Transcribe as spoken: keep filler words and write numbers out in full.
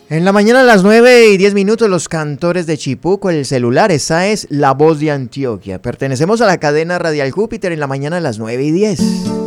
En la mañana a las nueve y diez minutos, los cantores de Chipuco, el celular, esa es La Voz de Antioquia. Pertenecemos a la cadena Radial Júpiter en la mañana a las nueve y diez.